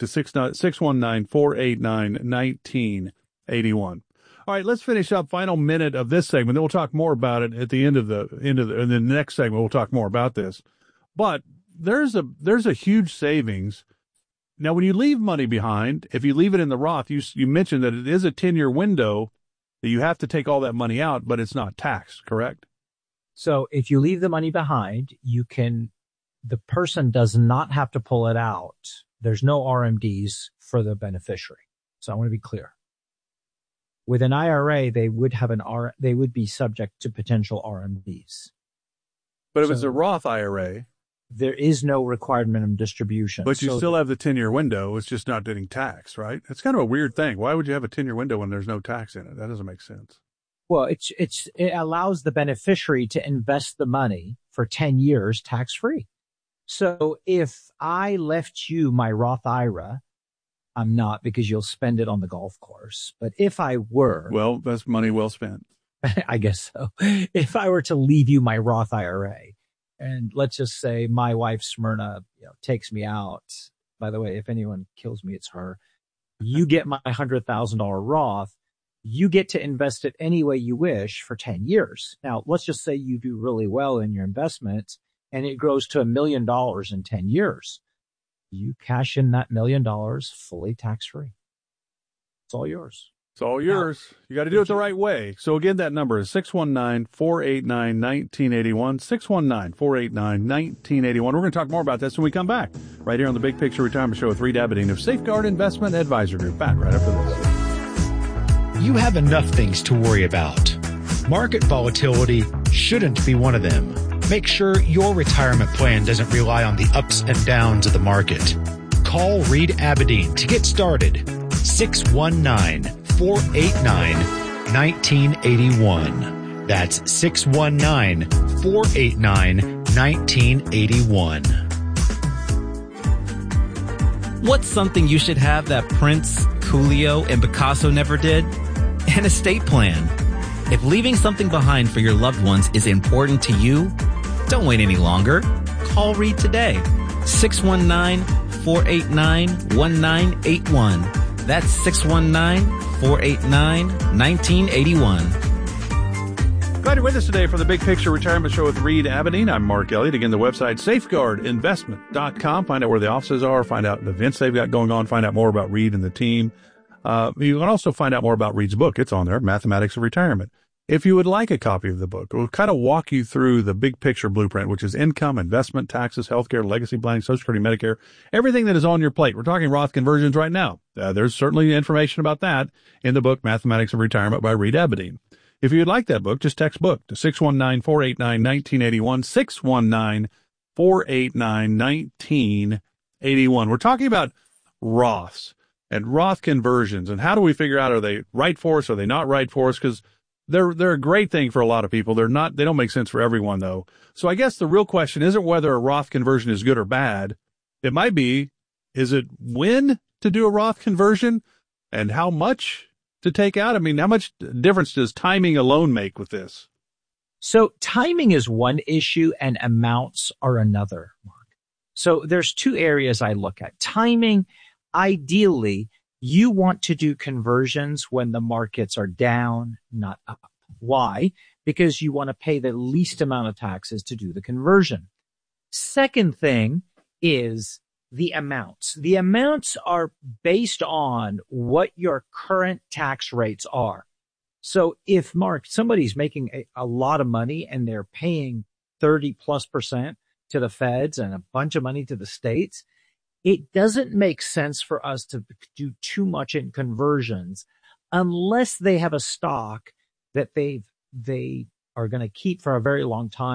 619-489-1981. All right, let's finish up final minute of this segment. Then we'll talk more about it at the end of the next segment. We'll talk more about this. But there's a huge savings. Now, when you leave money behind, if you leave it in the Roth, you mentioned that it is a 10-year window that you have to take all that money out, but it's not taxed, correct? So if you leave the money behind, the person does not have to pull it out. There's no RMDs for the beneficiary. So I want to be clear. With an IRA, they would be subject to potential RMDs. But if it's a Roth IRA, there is no required minimum distribution. But you still have the 10-year window. It's just not getting taxed, right? It's kind of a weird thing. Why would you have a 10-year window when there's no tax in it? That doesn't make sense. Well, it allows the beneficiary to invest the money for 10 years tax-free. So if I left you my Roth IRA, I'm not, because you'll spend it on the golf course. But if I were... Well, that's money well spent. I guess so. If I were to leave you my Roth IRA, and let's just say my wife Smyrna, takes me out. By the way, if anyone kills me, it's her. You get my $100,000 Roth. You get to invest it any way you wish for 10 years. Now, let's just say you do really well in your investment and it grows to $1 million in 10 years. You cash in that $1 million fully tax-free. It's all yours. It's all yours. You got to do it the right way. So again, that number is 619-489-1981, 619-489-1981. We're going to talk more about this when we come back right here on the Big Picture Retirement Show with Reed Abedin of Safeguard Investment Advisor Group. Back right after this. You have enough things to worry about. Market volatility shouldn't be one of them. Make sure your retirement plan doesn't rely on the ups and downs of the market. Call Reed Abedin to get started. 619-489-1981. That's 619-489-1981. What's something you should have that Prince, Coolio, and Picasso never did? An estate plan. If leaving something behind for your loved ones is important to you, don't wait any longer. Call Reed today. 619-489-1981. That's 619-489-1981. Glad you're with us today for the Big Picture Retirement Show with Reed Abedin. I'm Mark Elliott. Again, the website, safeguardinvestment.com. Find out where the offices are, find out the events they've got going on, find out more about Reed and the team. You can also find out more about Reed's book. It's on there, Mathematics of Retirement. If you would like a copy of the book, we'll kind of walk you through the big picture blueprint, which is income, investment, taxes, healthcare, legacy planning, Social Security, Medicare, everything that is on your plate. We're talking Roth conversions right now. There's certainly information about that in the book, Mathematics of Retirement by Reed Abedin. If you'd like that book, just text book to 619-489-1981, 619-489-1981. We're talking about Roths and Roth conversions and how do we figure out, are they right for us? Are they not right for us? Because they're a great thing for a lot of people. They don't make sense for everyone though. So I guess the real question isn't whether a Roth conversion is good or bad. It might be, is it when to do a Roth conversion and how much to take out? I mean, how much difference does timing alone make with this? So timing is one issue and amounts are another, Mark. So there's two areas I look at. Timing, ideally, you want to do conversions when the markets are down, not up. Why? Because you want to pay the least amount of taxes to do the conversion. Second thing is the amounts. The amounts are based on what your current tax rates are. So if, Mark, somebody's making a lot of money and they're paying 30+% to the feds and a bunch of money to the states, it doesn't make sense for us to do too much in conversions unless they have a stock that they are going to keep for a very long time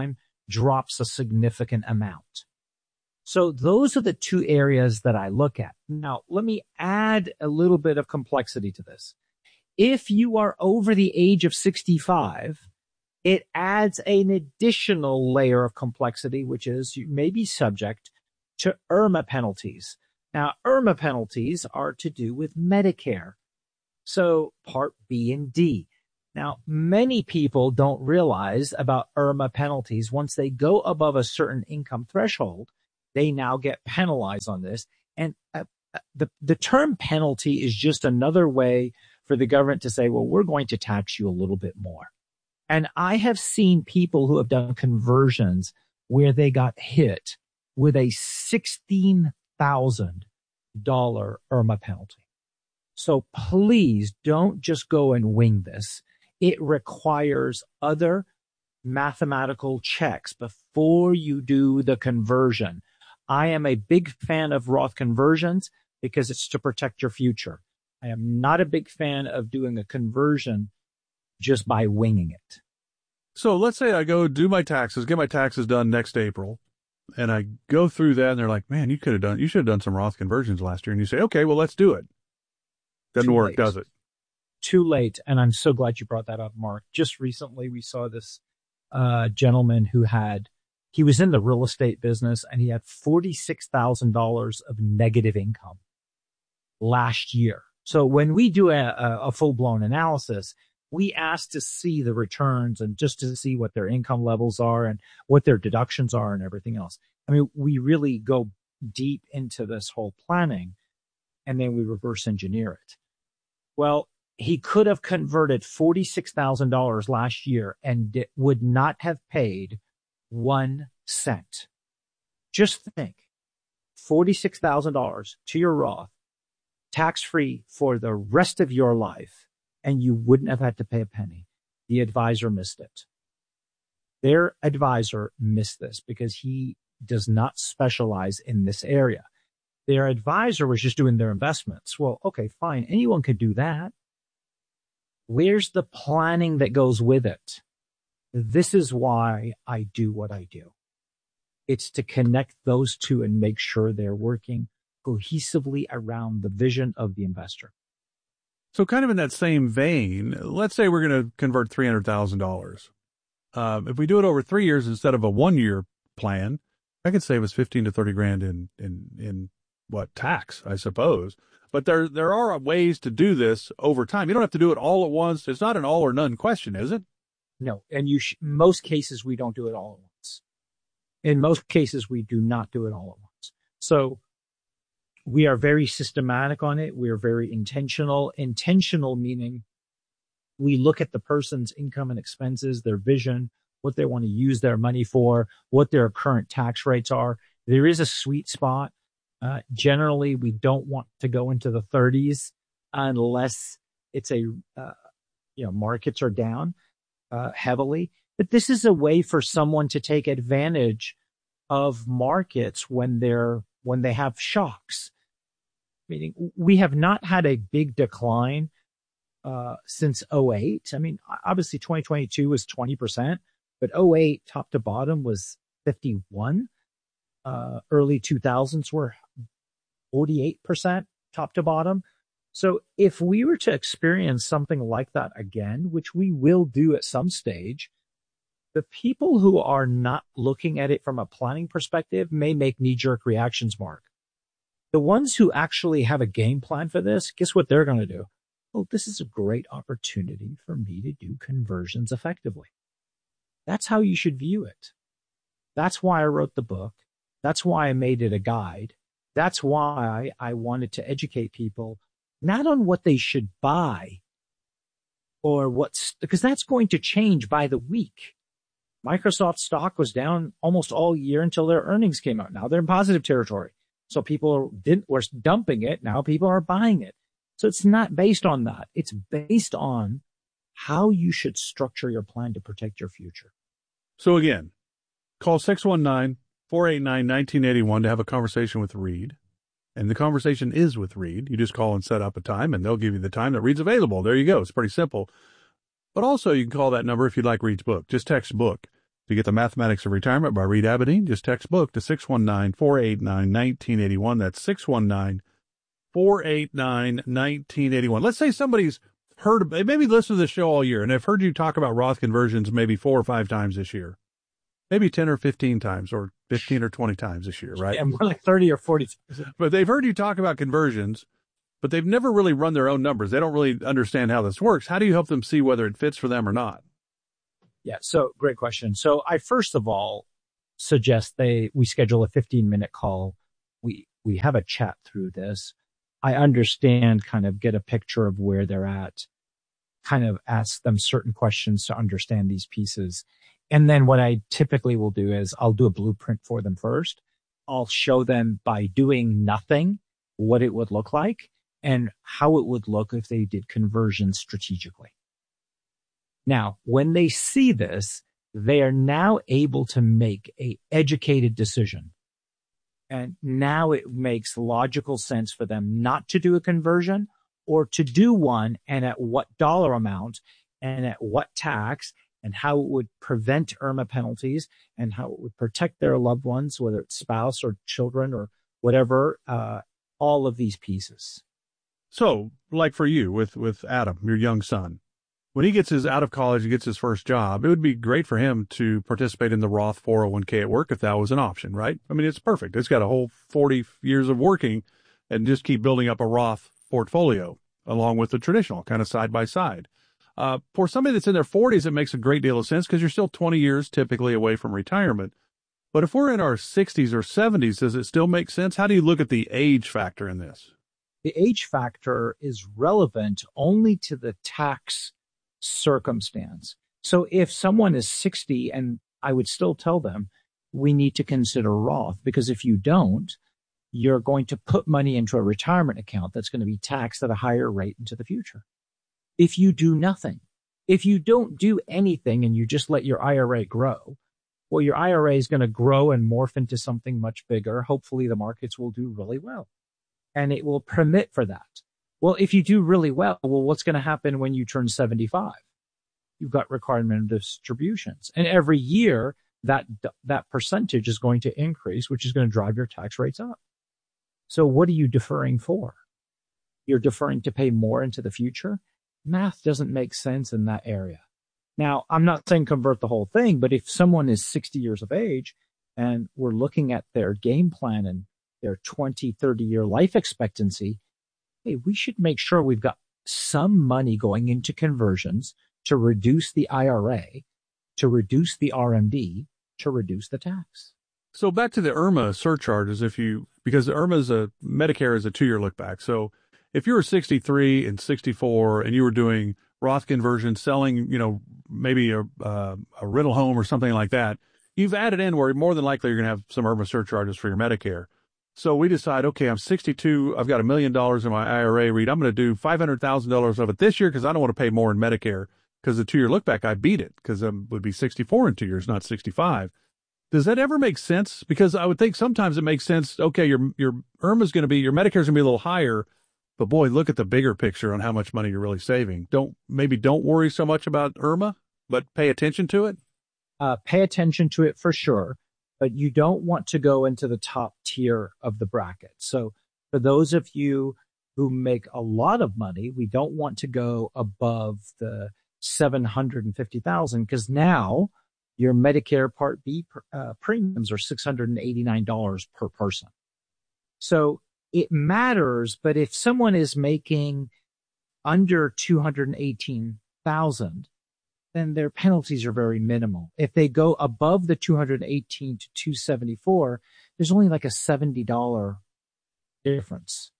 drops a significant amount. So those are the two areas that I look at. Now, let me add a little bit of complexity to this. If you are over the age of 65, it adds an additional layer of complexity, which is you may be subject to IRMAA penalties. Now, IRMAA penalties are to do with Medicare. So Part B and D. Now, many people don't realize about IRMAA penalties. Once they go above a certain income threshold, they now get penalized on this. And the term penalty is just another way for the government to say, well, we're going to tax you a little bit more. And I have seen people who have done conversions where they got hit with a $16,000 IRMAA penalty. So please don't just go and wing this. It requires other mathematical checks before you do the conversion. I am a big fan of Roth conversions because it's to protect your future. I am not a big fan of doing a conversion just by winging it. So let's say I go do my taxes, get my taxes done next April, and I go through that and they're like, man, you should have done some Roth conversions last year. And you say, okay, well, let's do it. Doesn't work, does it? Too late. And I'm so glad you brought that up, Mark. Just recently we saw this gentleman he was in the real estate business and he had $46,000 of negative income last year. So when we do a full-blown analysis, we ask to see the returns and just to see what their income levels are and what their deductions are and everything else. I mean, we really go deep into this whole planning and then we reverse engineer it. Well, he could have converted $46,000 last year and would not have paid 1 cent. Just think, $46,000 to your Roth, tax-free for the rest of your life, and you wouldn't have had to pay a penny. The advisor missed it. Their advisor missed this because he does not specialize in this area. Their advisor was just doing their investments. Well, okay, fine. Anyone could do that. Where's the planning that goes with it? This is why I do what I do. It's to connect those two and make sure they're working cohesively around the vision of the investor. So kind of in that same vein, let's say we're going to convert $300,000. If we do it over 3 years instead of a 1 year plan, I could save us 15 to 30 grand in tax, I suppose. But there are ways to do this over time. You don't have to do it all at once. It's not an all or none question, is it? No. And most cases, we don't do it all at once. In most cases, we do not do it all at once. So we are very systematic on it. We are very intentional. Intentional meaning we look at the person's income and expenses, their vision, what they want to use their money for, what their current tax rates are. There is a sweet spot. Generally, we don't want to go into the 30s unless it's markets are down heavily. But this is a way for someone to take advantage of markets when they have shocks. Meaning we have not had a big decline since 2008. I mean, obviously 2022 was 20%, but 2008 top to bottom was 51. Early 2000s were 48% top to bottom. So if we were to experience something like that again, which we will do at some stage, the people who are not looking at it from a planning perspective may make knee-jerk reactions, Mark. The ones who actually have a game plan for this, guess what they're going to do? Oh, this is a great opportunity for me to do conversions effectively. That's how you should view it. That's why I wrote the book. That's why I made it a guide. That's why I wanted to educate people, not on what they should buy because that's going to change by the week. Microsoft stock was down almost all year until their earnings came out. Now they're in positive territory. So people were dumping it. Now people are buying it. So it's not based on that. It's based on how you should structure your plan to protect your future. So again, call 619-489-1981 to have a conversation with Reed. And the conversation is with Reed. You just call and set up a time, and they'll give you the time that Reed's available. There you go. It's pretty simple. But also, you can call that number if you'd like Reed's book. Just text book To get the Mathematics of Retirement by Reed Abedin, just text book to 619-489-1981. That's 619-489-1981. Let's say somebody's maybe listened to the show all year and have heard you talk about Roth conversions maybe 4 or 5 times this year. Maybe 10 or 15 times, or 15 or 20 times this year, right? Yeah, more like 30 or 40. But they've heard you talk about conversions, but they've never really run their own numbers. They don't really understand how this works. How do you help them see whether it fits for them or not? Yeah, so great question. So I first of all suggest we schedule a 15-minute call. We have a chat through this. I understand, kind of get a picture of where they're at, kind of ask them certain questions to understand these pieces. And then what I typically will do is I'll do a blueprint for them first. I'll show them by doing nothing what it would look like and how it would look if they did conversions strategically. Now, when they see this, they are now able to make an educated decision. And now it makes logical sense for them not to do a conversion or to do one, and at what dollar amount and at what tax, and how it would prevent IRMA penalties and how it would protect their loved ones, whether it's spouse or children or whatever, all of these pieces. So, like for you with Adam, your young son, when he gets out of college and gets his first job, it would be great for him to participate in the Roth 401k at work if that was an option, right? I mean, it's perfect. It's got a whole 40 years of working and just keep building up a Roth portfolio along with the traditional kind of side by side. For somebody that's in their 40s, it makes a great deal of sense because you're still 20 years typically away from retirement. But if we're in our 60s or 70s, does it still make sense? How do you look at the age factor in this? The age factor is relevant only to the tax circumstance. So if someone is 60, and I would still tell them, we need to consider Roth, because if you don't, you're going to put money into a retirement account that's going to be taxed at a higher rate into the future. If you do nothing, if you don't do anything and you just let your IRA grow, well, your IRA is going to grow and morph into something much bigger. Hopefully the markets will do really well and it will permit for that. Well, if you do really well, what's going to happen when you turn 75? You've got requirement of distributions. And every year that percentage is going to increase, which is going to drive your tax rates up. So what are you deferring for? You're deferring to pay more into the future? Math doesn't make sense in that area. Now, I'm not saying convert the whole thing, but if someone is 60 years of age and we're looking at their game plan and their 20, 30-year life expectancy, hey, we should make sure we've got some money going into conversions to reduce the IRA, to reduce the RMD, to reduce the tax. So back to the IRMA surcharges, because the Medicare is a 2-year look back. So if you were 63 and 64 and you were doing Roth conversion, selling, maybe a rental home or something like that, you've added in where more than likely you're going to have some IRMA surcharges for your Medicare. So we decide, okay, I'm 62. I've got $1 million in my IRA. Reed, I'm going to do $500,000 of it this year because I don't want to pay more in Medicare, because the 2-year look back, I beat it because I would be 64 in 2 years, not 65. Does that ever make sense? Because I would think sometimes it makes sense. Okay, your IRMA's going to be, your Medicare's going to be a little higher, but boy, look at the bigger picture on how much money you're really saving. Don't worry so much about IRMA, but pay attention to it. Pay attention to it for sure, but you don't want to go into the top tier of the bracket. So for those of you who make a lot of money, we don't want to go above the $750,000, because now your Medicare Part B premiums are $689 per person. So it matters, but if someone is making under $218,000, then their penalties are very minimal. If they go above the $218 to $274, there's only like a $70 difference.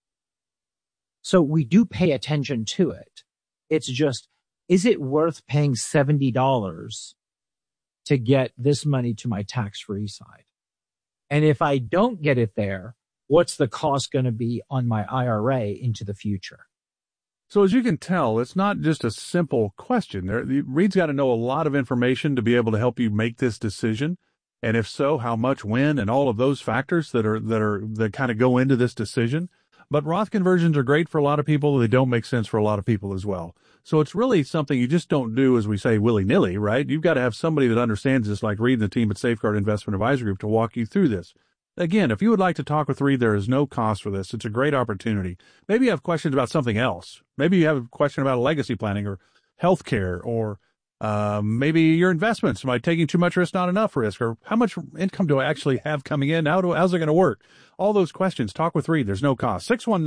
So we do pay attention to it. It's just, is it worth paying $70 to get this money to my tax-free side? And if I don't get it there, what's the cost going to be on my IRA into the future? So as you can tell, it's not just a simple question. Reed's got to know a lot of information to be able to help you make this decision. And if so, how much, when, and all of those factors that kind of go into this decision. But Roth conversions are great for a lot of people. They don't make sense for a lot of people as well. So it's really something you just don't do, as we say, willy-nilly, right? You've got to have somebody that understands this, like Reed and the team at Safeguard Investment Advisory Group, to walk you through this. Again, if you would like to talk with Reed, there is no cost for this. It's a great opportunity. Maybe you have questions about something else. Maybe you have a question about legacy planning or healthcare, or maybe your investments. Am I taking too much risk, not enough risk? Or how much income do I actually have coming in? How's it going to work? All those questions, talk with Reed. There's no cost.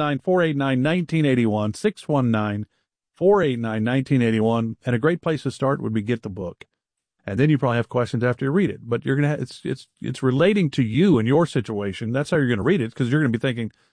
619-489-1981, 619-489-1981. And a great place to start would be get the book. And then you probably have questions after you read it. But you're going to it's relating to you and your situation. That's how you're going to read it, because you're going to be thinking,